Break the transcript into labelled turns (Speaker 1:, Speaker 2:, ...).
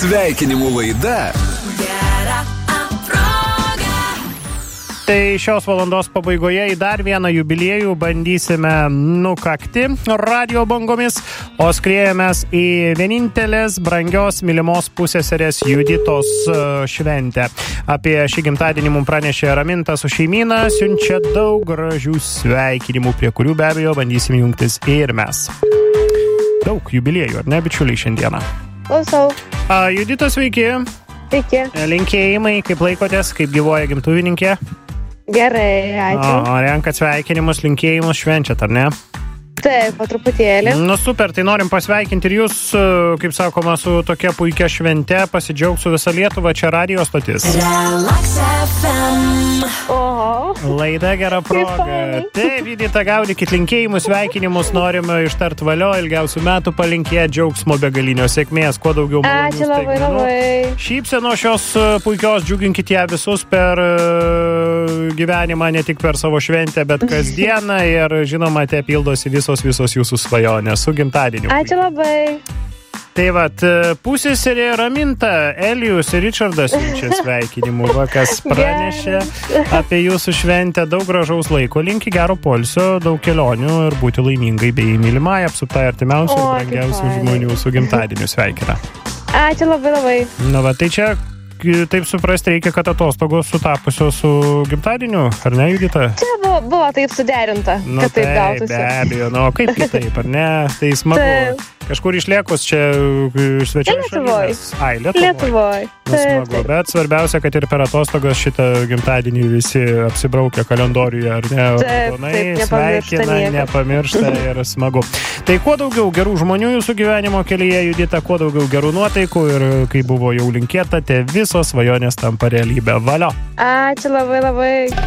Speaker 1: Sveikinimų laida.
Speaker 2: Tai šios valandos pabaigoje į dar vieną jubiliejų bandysime nukakti radio bangomis, o skriejamės į vienintelės brangios mylimos pusseserės Juditos šventę. Apie šį gimtadienį mums pranešė Raminta su šeimyna, siunčia daug gražių sveikinimų, prie kurių be abejo bandysime jungtis ir mes. Daug jubiliejų, ar ne, bičiuliai, šiandieną?
Speaker 3: Klausau.
Speaker 2: Judita, sveiki.
Speaker 3: Sveiki.
Speaker 2: Linkėjimai, kaip laikotės, kaip gyvoja gimtuvininkė?
Speaker 3: Gerai, ačiū.
Speaker 2: Renkat sveikinimus, linkėjimus, švenčiat, ar ne?
Speaker 3: Taip, po truputėlį.
Speaker 2: Nu super, tai norim pasveikinti ir jūs, kaip sakoma, su tokia puikia švente, pasidžiaug su visa Lietuva, čia radio stotis.
Speaker 4: Relax FM.
Speaker 3: Oho.
Speaker 2: Laida gera proga. Taip, Judita, gaudykit linkėjimus, sveikinimus, norime ištart valio, ilgiausių metų palinkėti, džiaugsmo begalinio, sėkmės, kuo daugiau malonių
Speaker 3: Ačiū labai, labai.
Speaker 2: Šypseno šios puikios, džiuginkit ją visus per gyvenimą, ne tik per savo šventę, bet kasdieną ir žinoma, te pildosi visos jūsų svajonės su gimtadieniu.
Speaker 3: Ačiū labai.
Speaker 2: Tai vat, pusseserė Raminta, Elijus ir Ričardas siunčia sveikinimų, kas pranešė apie jūsų šventę, daug gražaus laiko, linki gero poilsio, daug kelionių ir būti laimingai bei mylimai, apsuptai artimiausių ir brangiausių žmonių su gimtadieniu sveikina.
Speaker 3: Ačiū labai labai.
Speaker 2: Na va, tai čia taip suprasti reikia, kad atostogos sutapusios su gimtadieniu, ar ne, Judita?
Speaker 3: Čia buvo taip suderinta, kad taip gautųsi.
Speaker 2: Be abejo, kaip kitaip, ar ne? Tai smagu. Kažkur išliekus čia svečios šalyje.
Speaker 3: Lietuvoj.
Speaker 2: Smagu, bet svarbiausia, kad ir per atostogas šitą gimtadienį visi apsibraukia kalendoriuje, ar ne?
Speaker 3: Taip,
Speaker 2: sveikina, nepamiršta ir smagu. Tai kuo daugiau gerų žmonių jūsų gyvenimo kelyje, Judita, kuo daugiau gerų nuotaikų ir kai buvo jau linkėta, te visos svajonės tampa realybė. Valio.
Speaker 3: Ačiū labai labai.